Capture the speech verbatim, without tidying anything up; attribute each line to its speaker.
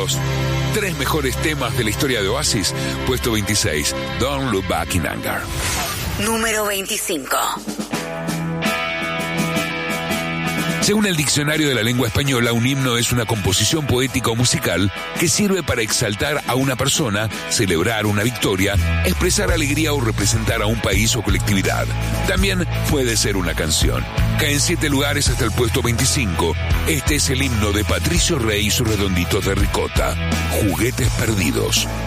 Speaker 1: Perdidos. Tres mejores temas de la historia de Oasis. Puesto veintiséis, Don't Look Back in Anger.
Speaker 2: Número veinticinco.
Speaker 1: Según el Diccionario de la Lengua Española, un himno es una composición poética o musical que sirve para exaltar a una persona, celebrar una victoria, expresar alegría o representar a un país o colectividad. También puede ser una canción. Cae en siete lugares hasta el puesto veinticinco. Este es el himno de Patricio Rey y sus redonditos de ricota. Juguetes Perdidos.